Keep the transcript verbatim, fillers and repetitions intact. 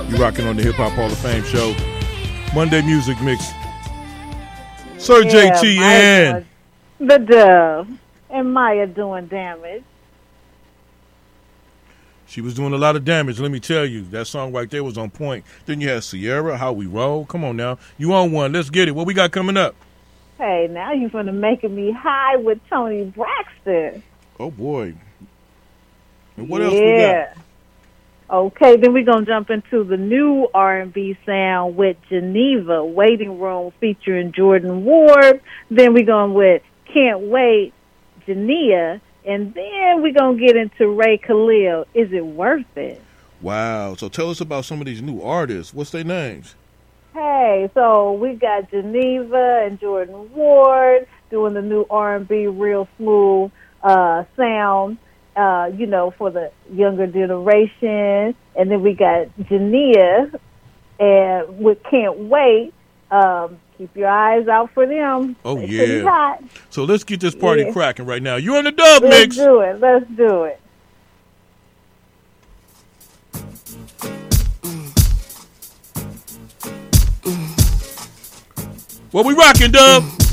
You rocking on the Hip Hop Hall of Fame show. Monday Music Mix. Sir Yeah, J T Maya and doing- the Dove and Maya doing damage. she was doing a lot of damage, let me tell you. That song right there was on point. Then you had Sierra, How We Roll. Come on now. You on one. Let's get it. What we got coming up? Hey, now you're finna making me high with Tony Braxton. Oh, boy. And what yeah. else we got? Okay, then we're going to jump into the new R and B sound with Geneva, Waiting Room, featuring Jordan Ward. Then we're going with Can't Wait, Jania. And then we're going to get into Ray Khalil. Is it worth it? Wow. So tell us about some of these new artists. What's their names? Hey, so we got Geneva and Jordan Ward doing the new R and B real smooth uh, sound, uh, you know, for the younger generation. And then we got Jania and with Can't Wait. Um, keep your eyes out for them. Oh, They're yeah. pretty hot. So let's get this party Yeah. cracking right now. You're on the Dub Let's Mix. do it. Let's do it. What we rocking, Dub?